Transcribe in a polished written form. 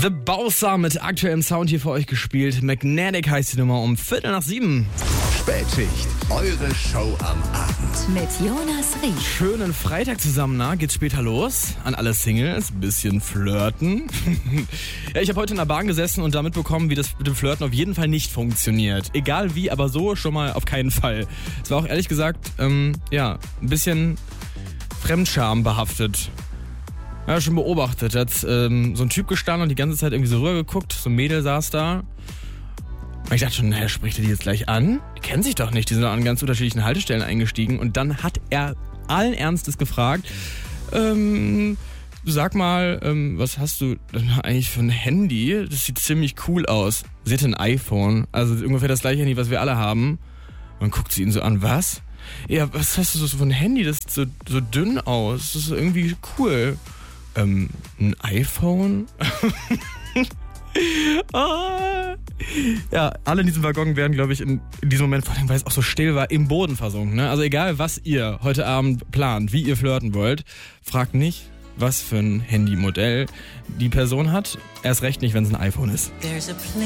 The Bowser mit aktuellem Sound hier für euch gespielt. Magnetic heißt die Nummer um 7:15. Spätschicht, eure Show am Abend. Mit Jonas Rieck. Schönen Freitag zusammen, geht's später los. An alle Singles, bisschen flirten. Ja, ich habe heute in der Bahn gesessen und da mitbekommen, wie das mit dem Flirten auf jeden Fall nicht funktioniert. Egal wie, aber so schon mal auf keinen Fall. Es war auch ehrlich gesagt, ein bisschen Fremdscham behaftet. Ja, schon beobachtet. Da hat so ein Typ gestanden und die ganze Zeit irgendwie so rübergeguckt. So ein Mädel saß da. Und ich dachte schon, naja, spricht er die jetzt gleich an? Die kennen sich doch nicht. Die sind an ganz unterschiedlichen Haltestellen eingestiegen. Und dann hat er allen Ernstes gefragt, sag mal, was hast du denn eigentlich für ein Handy? Das sieht ziemlich cool aus. Sie hatte ein iPhone. Also ungefähr das gleiche Handy, was wir alle haben. Und dann guckt sie ihn so an, was? Ja, was hast du so für ein Handy? Das sieht so dünn aus. Das ist irgendwie cool. Ein iPhone? Ja, alle in diesem Waggon werden, glaube ich, in diesem Moment, vor allem, weil es auch so still war, im Boden versunken. Ne? Also egal, was ihr heute Abend plant, wie ihr flirten wollt, fragt nicht, was für ein Handymodell die Person hat. Erst recht nicht, wenn es ein iPhone ist.